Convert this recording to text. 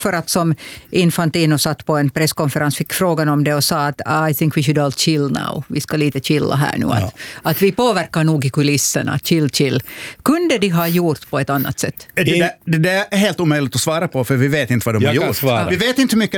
för att som Infantino satt på en presskonferens fick frågan om det och sa att I think we should all chill now. Vi ska lite chilla här nu. Att vi påverkar nog i kulisserna. Chill. Kunde de ha gjort på ett annat sätt? Det är helt omöjligt att svara på för vi vet inte vad de har gjort. Vi vet inte hur mycket